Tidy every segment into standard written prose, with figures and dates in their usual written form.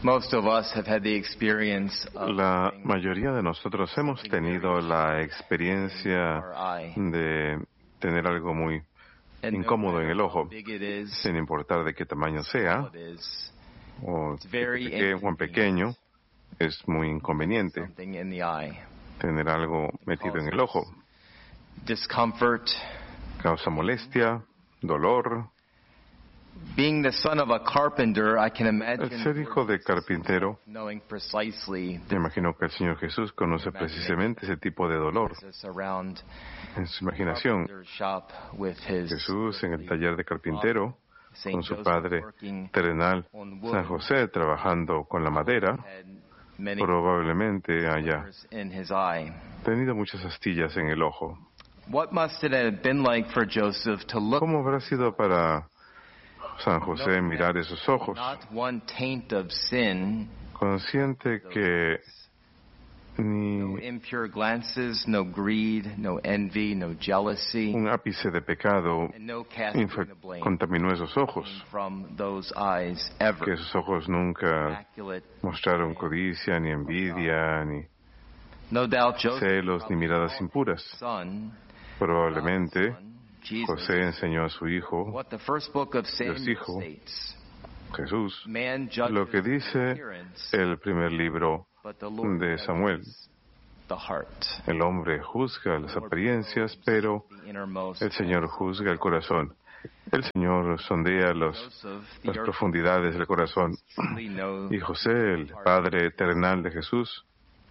Most of us have had the experience of La mayoría de nosotros hemos tenido la experiencia de tener algo muy incómodo en el ojo, sin importar de qué tamaño sea, o pequeño, es muy inconveniente tener algo metido en el ojo. Discomfort, causa molestia, dolor. Being the son of a carpenter, I can El imagine ser hijo de carpintero, knowing precisely me imagino que el Señor Jesús conoce precisamente ese tipo de dolor around en su imaginación. carpenter shop with his Jesús en el taller de carpintero, con su padre terrenal San José, trabajando con la madera, probablemente haya in his eye. tenido muchas astillas en el ojo. What must it have been like for Joseph to look ¿Cómo habrá sido para San José mirar esos ojos, not one taint of sin, consciente que no ni impure glances, no greed, no envy, no jealousy, un ápice de pecado and no casting the blame contaminó esos ojos, from those eyes que ever? esos ojos nunca Immaculate. mostraron codicia, ni envidia, ni No doubt Joseph, celos, ni miradas impuras. son, Probablemente Jesus, José enseñó a su hijo, what the first book of Samuel hijo, states. Jesús, Man judges lo que the dice appearance, el primer libro but the Lord de Samuel. judges the heart. El hombre juzga las apariencias, pero The innermost el Señor juzga el corazón. El Señor sondea Joseph, the las profundidades del corazón. earthly knows Y José, el Padre terrenal de Jesús,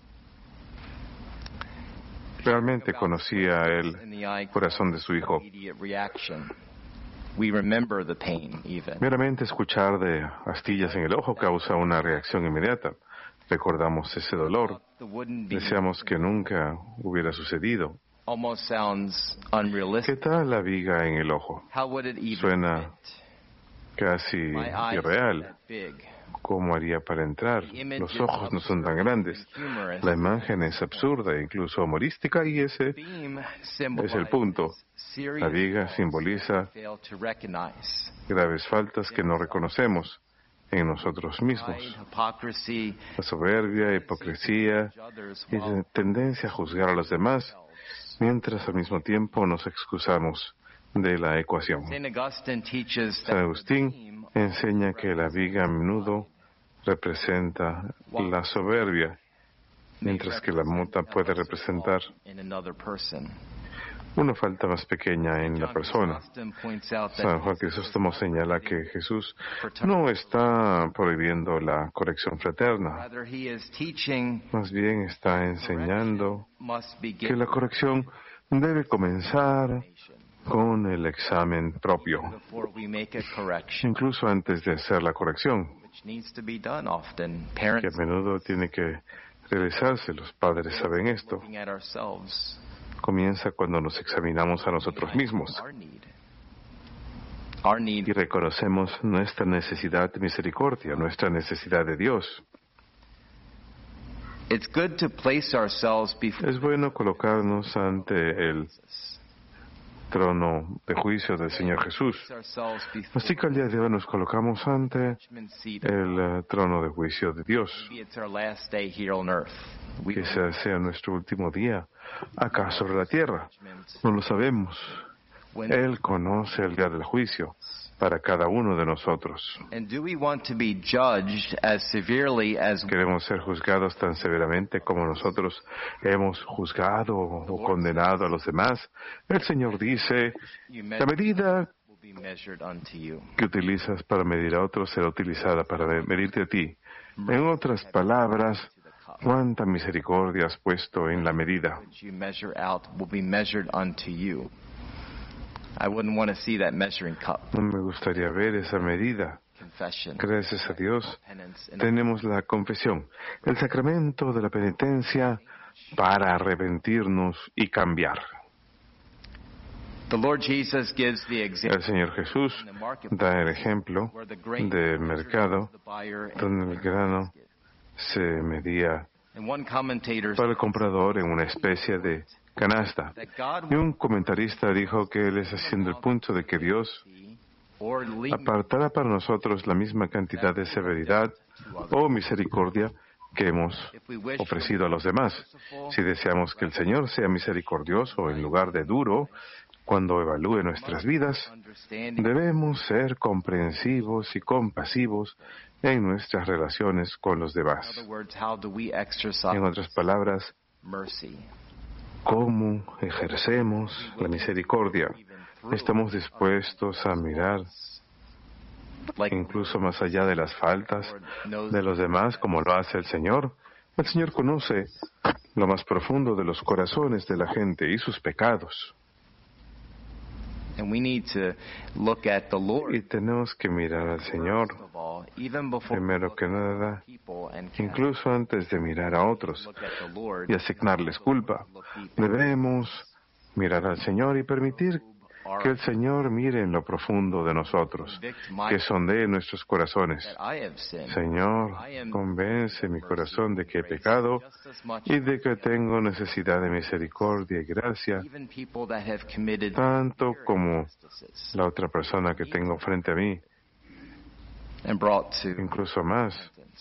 realmente conocía el in the eye corazón de su hijo. immediate reaction. We remember the pain even. Meramente escuchar de astillas en el ojo causa una reacción inmediata. Recordamos ese dolor. The wouldn't be Deseamos que nunca hubiera sucedido. almost sounds ¿Qué unrealistic. tal la viga en el ojo? How would it even Suena fit? casi My eyes are irreal. that big. ¿Cómo haría para entrar? Los ojos no son tan grandes. Humorous. La imagen es absurda, incluso humorística, y ese Beam es el punto. symbolizes La viga serious simboliza fail to recognize. graves faltas que no reconocemos en nosotros mismos. Pride, hypocrisy, La soberbia, hipocresía judge others y while la tendencia a juzgar a los demás, mientras al mismo tiempo nos excusamos de la ecuación. Saint Augustine teaches San that Agustín enseña que la viga a menudo representa la soberbia, mientras que la mota puede representar in another person. una falta más pequeña en la persona. Augustine points out San that Juan Crisóstomo señala que Jesús no está prohibiendo la corrección fraterna, rather he is teaching más bien está enseñando must que begin la corrección debe comenzar con el examen propio, before we make a correction, incluso antes de hacer la corrección, which needs to be done often. que a Parents menudo tiene que realizarse. Los padres saben esto. looking at ourselves, Comienza cuando nos examinamos a nosotros mismos our need y reconocemos nuestra necesidad de misericordia, nuestra necesidad de Dios. It's good to place ourselves before Es bueno colocarnos ante el trono de juicio del Señor Jesús. ourselves before Así que al día de hoy nos colocamos ante the judgment seat. el trono de juicio de Dios. Maybe it's our last day here on earth. We Quizás sea nuestro último día acá sobre la tierra. No lo sabemos. when, Él conoce el día del juicio para cada uno de nosotros. and do we want to be judged as severely as Queremos ser juzgados tan severamente como nosotros hemos juzgado o condenado a los demás. El Señor dice, you la medida will be measured unto you? que utilizas para medir a otros será utilizada para medirte a ti. En otras palabras, cuánta misericordia has puesto en la medida. Which you measure out will be measured unto you. I wouldn't want to see that measuring cup. No me gustaría ver esa medida. Confession, Gracias a Dios penance, and tenemos la confesión, el sacramento de la penitencia para arrepentirnos y cambiar. the Lord Jesus gives the example El Señor Jesús in the marketplace da el ejemplo where the grain del mercado the buyer and donde el grano se medía and one commentator para el comprador en una especie de canasta. that God Y un comentarista dijo que él es haciendo el punto de que Dios apartará para nosotros la misma cantidad de severidad o misericordia que hemos ofrecido a los demás. Si deseamos que el Señor sea misericordioso en lugar de duro, cuando evalúe nuestras vidas, debemos ser comprensivos y compasivos en nuestras relaciones con los demás. En otras palabras, ¿cómo ejercemos la misericordia? ¿Estamos dispuestos a mirar incluso más allá de las faltas de los demás, como lo hace el Señor? El Señor conoce lo más profundo de los corazones de la gente y sus pecados. Y tenemos que mirar al Señor, primero que nada, incluso antes de mirar a otros y asignarles culpa. Debemos mirar al Señor y permitir que el Señor mire en lo profundo de nosotros, que sondee nuestros corazones. Señor, convence mi corazón de que he pecado y de que tengo necesidad de misericordia y gracia, tanto como la otra persona que tengo frente a mí, incluso más.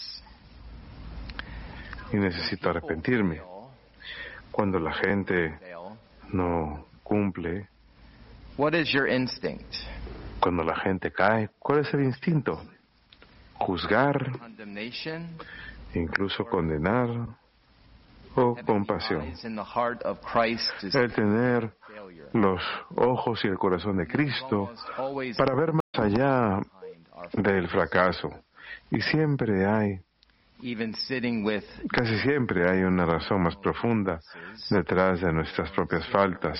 Y necesito arrepentirme. Cuando la gente no cumple, what is your instinct? Cuando la gente cae, ¿cuál es el instinto? Juzgar, incluso condenar, o compasión. El tener los ojos y el corazón de Cristo para ver más allá del fracaso. Y siempre hay, casi siempre hay una razón más profunda detrás de nuestras propias faltas.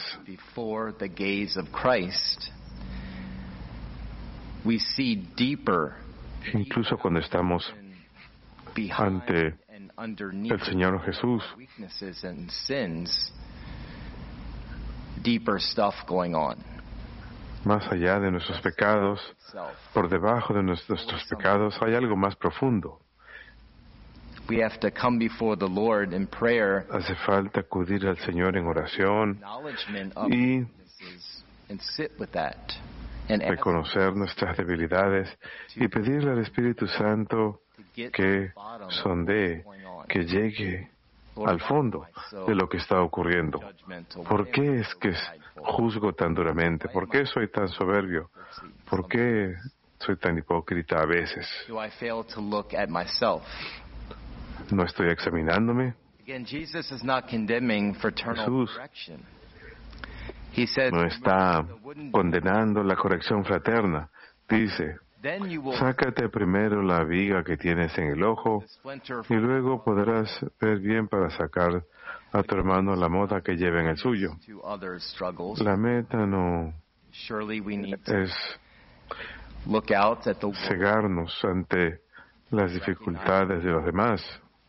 Incluso cuando estamos ante el Señor Jesús, más allá de nuestros pecados, por debajo de nuestros pecados, hay algo más profundo. Hace falta acudir al Señor en oración y reconocer nuestras debilidades y pedirle al Espíritu Santo que sondee, que llegue al fondo de lo que está ocurriendo. ¿Por qué es que juzgo tan duramente? ¿Por qué soy tan soberbio? ¿Por qué soy tan hipócrita a veces? ¿No estoy examinándome? Jesús no está condenando la corrección fraterna. Dice, sácate primero la viga que tienes en el ojo y luego podrás ver bien para sacar a tu hermano la mota que lleva en el suyo. La meta no es cegarnos ante las dificultades de los demás.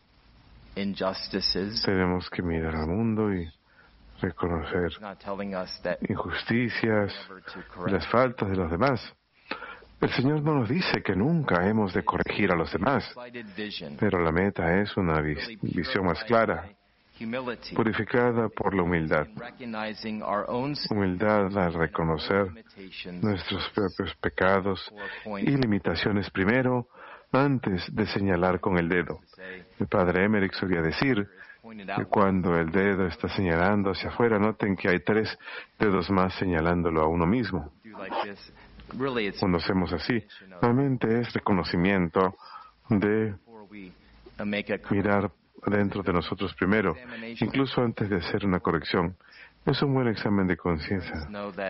Tenemos que mirar al mundo y reconocer injusticias, las faltas de los demás. El Señor no nos dice que nunca hemos de corregir a los demás, pero la meta es una visión más clara, purificada por la humildad. Humildad al reconocer nuestros propios pecados y limitaciones primero, antes de señalar con el dedo. El padre Emmerich solía decir que cuando el dedo está señalando hacia afuera, noten que hay 3 dedos más señalándolo a uno mismo. Cuando hacemos así, realmente es reconocimiento de mirar dentro de nosotros primero, incluso antes de hacer una corrección. Es un buen examen de conciencia,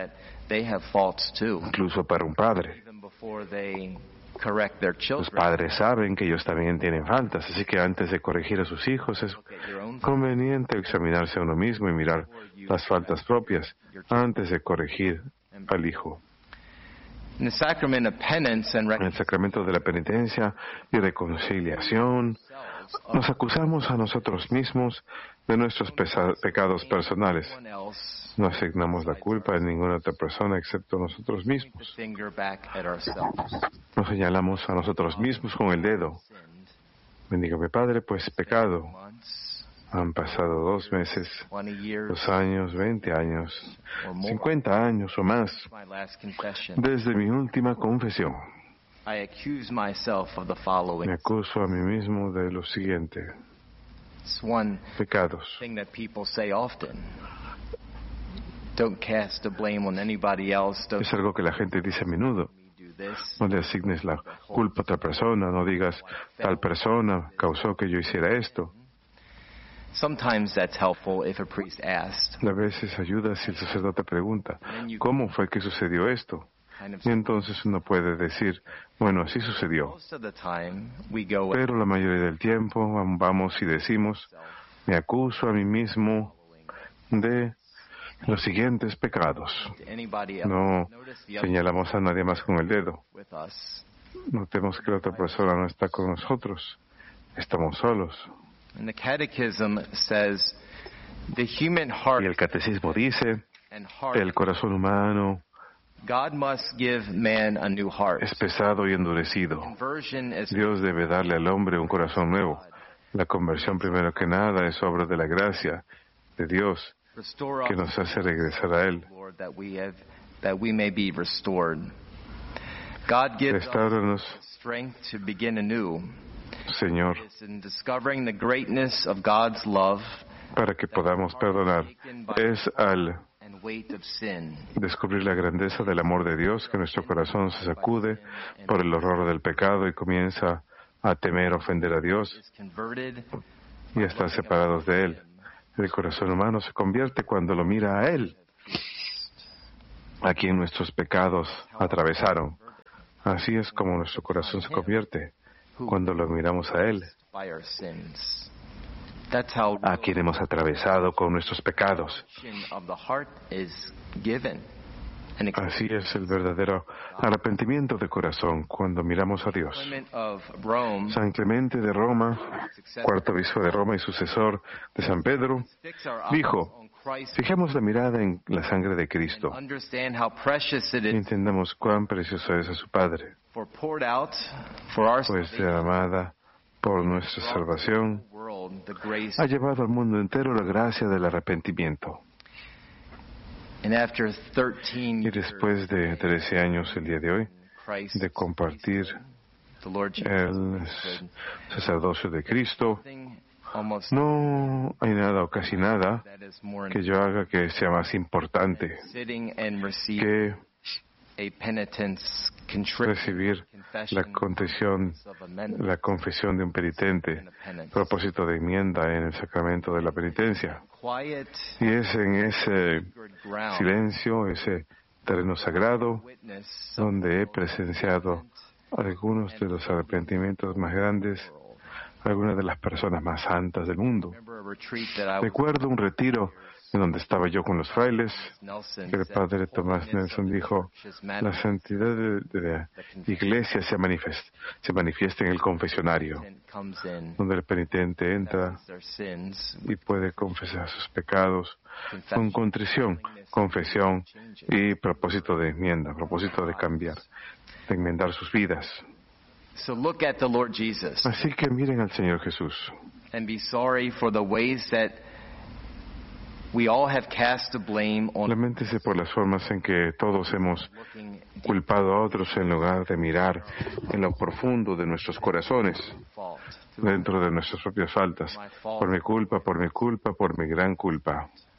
incluso para un padre. Los padres saben que ellos también tienen faltas, así que antes de corregir a sus hijos es conveniente examinarse a uno mismo y mirar las faltas propias antes de corregir al hijo. En el sacramento de la penitencia y reconciliación, nos acusamos a nosotros mismos de nuestros pecados personales. No asignamos la culpa a ninguna otra persona excepto a nosotros mismos. Nos señalamos a nosotros mismos con el dedo. Bendígame, Padre, pues pecado. Han pasado 2 meses, 2 años, 20 años, 50 años o más desde mi última confesión. Me acuso a mí mismo de lo siguiente. Pecados. Es algo que la gente dice a menudo. No le asignes la culpa a otra persona, no digas, tal persona causó que yo hiciera esto. A veces ayuda si el sacerdote pregunta, ¿cómo fue que sucedió esto? Y entonces uno puede decir, bueno, así sucedió. Pero la mayoría del tiempo vamos y decimos, me acuso a mí mismo de los siguientes pecados. No señalamos a nadie más con el dedo. Notemos que la otra persona no está con nosotros. Estamos solos. Y el catecismo dice, el corazón humano es pesado y endurecido. Dios debe darle al hombre un corazón nuevo. La conversión, primero que nada, es obra de la gracia de Dios, que nos hace regresar a Él. Restáuranos, Señor, para que podamos perdonar. Es al descubrir la grandeza del amor de Dios que nuestro corazón se sacude por el horror del pecado y comienza a temer ofender a Dios y a estar separados de Él. El corazón humano se convierte cuando lo mira a Él, a quien nuestros pecados atravesaron. Así es como nuestro corazón se convierte cuando lo miramos a Él, a quien hemos atravesado con nuestros pecados. Así es el verdadero arrepentimiento de corazón cuando miramos a Dios. San Clemente de Roma, cuarto obispo de Roma y sucesor de San Pedro, dijo, fijemos la mirada en la sangre de Cristo y entendamos cuán precioso es a su Padre, pues derramada por nuestra salvación ha llevado al mundo entero la gracia del arrepentimiento. Y después de 13 años el día de hoy, de compartir el sacerdocio de Cristo, no hay nada o casi nada que yo haga que sea más importante que recibir la confesión de un penitente, propósito de enmienda en el sacramento de la penitencia. Y es en ese silencio, ese terreno sagrado, donde he presenciado algunos de los arrepentimientos más grandes, algunas de las personas más santas del mundo. Recuerdo un retiro en donde estaba yo con los frailes, que el padre Tomás Nelson dijo, la santidad de la iglesia se manifiesta en el confesionario, donde el penitente entra y puede confesar sus pecados con contrición, confesión y propósito de enmienda, propósito de cambiar, de enmendar sus vidas. Así que miren al Señor Jesús. Laméntese por las formas en que todos hemos culpado a otros en lugar de mirar en lo profundo de nuestros corazones, dentro de nuestras propias faltas. Por mi culpa, por mi culpa, por mi gran culpa.